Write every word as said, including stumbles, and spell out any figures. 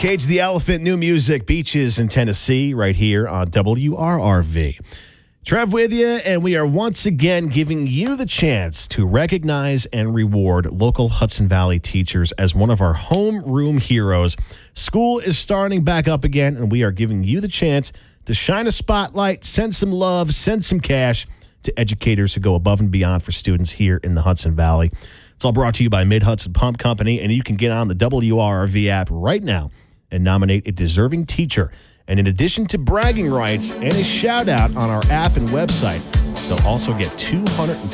Cage the Elephant, new music, Beaches in Tennessee, right here on W R R V. Trev with you, and we are once again giving you the chance to recognize and reward local Hudson Valley teachers as one of our homeroom heroes. School is starting back up again, and we are giving you the chance to shine a spotlight, send some love, send some cash to educators who go above and beyond for students here in the Hudson Valley. It's all brought to you by Mid-Hudson Pump Company, and you can get on the W R R V app right now and nominate a deserving teacher. And in addition to bragging rights and a shout-out on our app and website, they'll also get two hundred